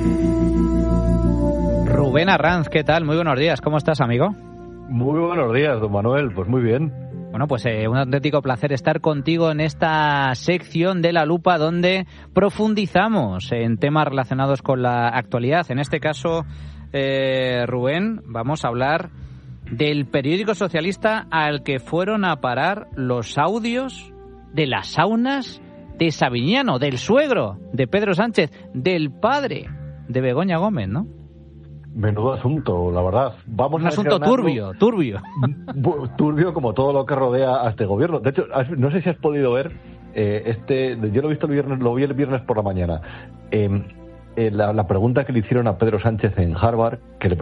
Rubén Arranz, ¿qué tal? Muy buenos días, ¿cómo estás, amigo? Muy buenos días, don Manuel, pues muy bien. Bueno, pues un auténtico placer estar contigo en esta sección de La Lupa donde profundizamos en temas relacionados con la actualidad. En este caso, Rubén, vamos a hablar del periódico socialista al que fueron a parar los audios de las saunas de Sabiñano, del suegro de Pedro Sánchez, del padre de Begoña Gómez, ¿no? Menudo asunto, la verdad. Un asunto turbio. Turbio como todo lo que rodea a este gobierno. De hecho, no sé si has podido ver, yo lo he visto lo vi el viernes por la mañana, la pregunta que le hicieron a Pedro Sánchez en Harvard, que le